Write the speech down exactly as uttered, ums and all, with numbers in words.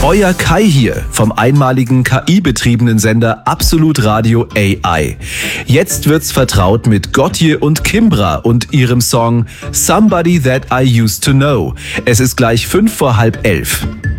Euer Kai hier vom einmaligen K I-betriebenen Sender Absolut Radio A I. Jetzt wird's vertraut mit Gotye und Kimbra und ihrem Song Somebody That I Used to Know. Es ist gleich fünf vor halb elf.